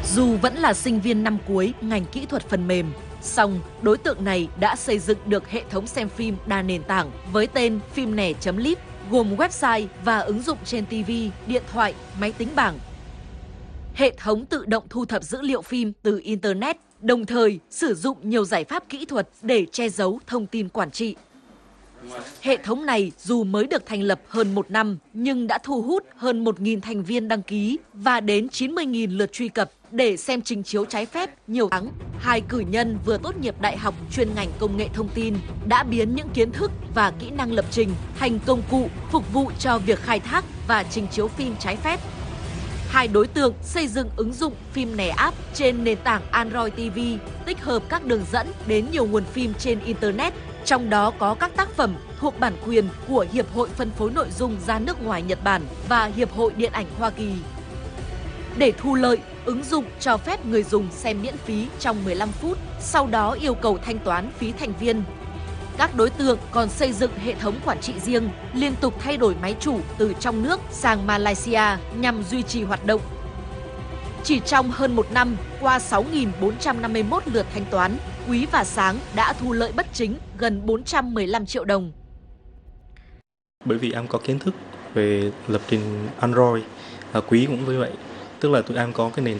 Dù vẫn là sinh viên năm cuối ngành kỹ thuật phần mềm, song đối tượng này đã xây dựng được hệ thống xem phim đa nền tảng với tên phimnẻ.lib, gồm website và ứng dụng trên TV, điện thoại, máy tính bảng. Hệ thống tự động thu thập dữ liệu phim từ Internet, đồng thời sử dụng nhiều giải pháp kỹ thuật để che giấu thông tin quản trị. Hệ thống này dù mới được thành lập hơn 1 năm nhưng đã thu hút hơn 1.000 thành viên đăng ký và đến 90.000 lượt truy cập để xem trình chiếu trái phép nhiều tháng. Hai cử nhân vừa tốt nghiệp đại học chuyên ngành công nghệ thông tin đã biến những kiến thức và kỹ năng lập trình thành công cụ phục vụ cho việc khai thác và trình chiếu phim trái phép. Hai đối tượng xây dựng ứng dụng phim nẻ app trên nền tảng Android TV, tích hợp các đường dẫn đến nhiều nguồn phim trên Internet, trong đó có các tác phẩm thuộc bản quyền của Hiệp hội phân phối nội dung ra nước ngoài Nhật Bản và Hiệp hội Điện ảnh Hoa Kỳ. Để thu lợi, ứng dụng cho phép người dùng xem miễn phí trong 15 phút, sau đó yêu cầu thanh toán phí thành viên. Các đối tượng còn xây dựng hệ thống quản trị riêng, liên tục thay đổi máy chủ từ trong nước sang Malaysia nhằm duy trì hoạt động. Chỉ trong hơn 1 năm, qua 6.451 lượt thanh toán, Quý và Sáng đã thu lợi bất chính gần 415 triệu đồng. Bởi vì em có kiến thức về lập trình Android, Quý cũng như vậy. Tức là tụi em có cái nền